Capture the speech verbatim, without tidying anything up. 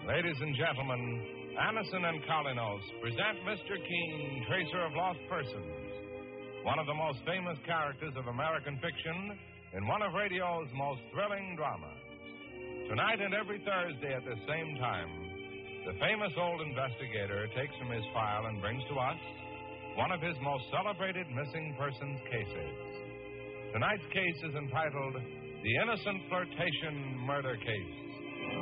Ladies and gentlemen, Anacin and Kalinos present Mister Keene, Tracer of Lost Persons, one of the most famous characters of American fiction in one of radio's most thrilling dramas. Tonight and every Thursday at the same time, the famous old investigator takes from his file and brings to us one of his most celebrated missing persons cases. Tonight's case is entitled The Innocent Flirtation Murder Case.